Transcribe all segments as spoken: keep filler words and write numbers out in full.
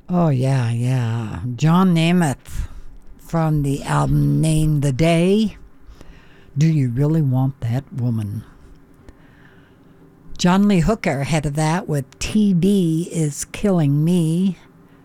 Oh, yeah, yeah. John Nemeth from the album Name the Day. Do You Really Want That Woman? John Lee Hooker ahead of that with T V Is Killing Me.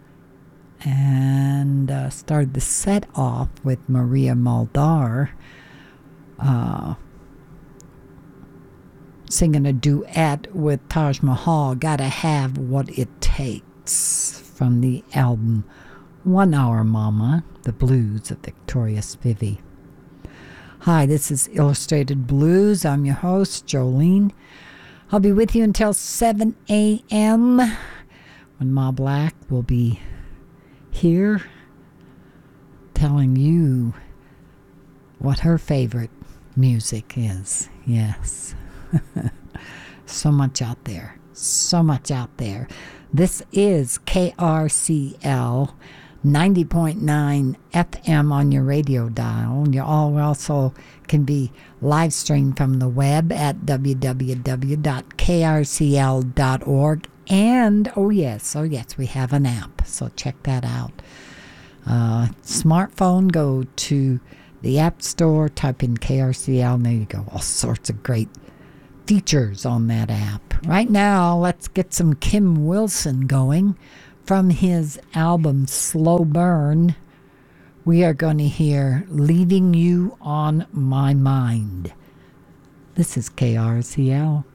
And uh, started the set off with Maria Muldaur uh, singing a duet with Taj Mahal, Gotta Have What It Takes, from the album One Hour Mama, The Blues of Victoria Spivey. Hi, this is Illustrated Blues. I'm your host, Jolene. I'll be with you until seven a.m. when Ma Black will be here telling you what her favorite music is. Yes. So much out there. So much out there. This is K R C L ninety point nine F M on your radio dial. You all also can be live streamed from the web at w w w dot k r c l dot org. And, oh yes, oh yes, we have an app, so check that out. Uh, smartphone, go to the App Store, type in K R C L, and there you go. All sorts of great features on that app. Right now, let's get some Kim Wilson going. From his album Slow Burn, we are going to hear Leaving You on My Mind. This is K R C L.